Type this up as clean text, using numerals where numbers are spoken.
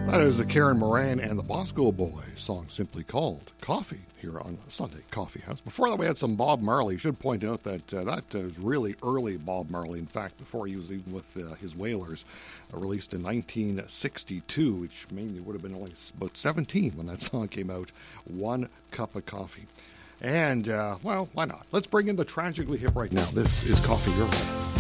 That is Karen Moran and the Bosco Boys, song simply called Coffee, here on Sunday Coffee House. Before that, we had some Bob Marley. Should point out that that was really early Bob Marley. In fact, before he was even with his Wailers, released in 1962, which mainly would have been only about 17 when that song came out, One Cup of Coffee. And, well, why not? Let's bring in the Tragically Hip right now. This is Coffee Your Home.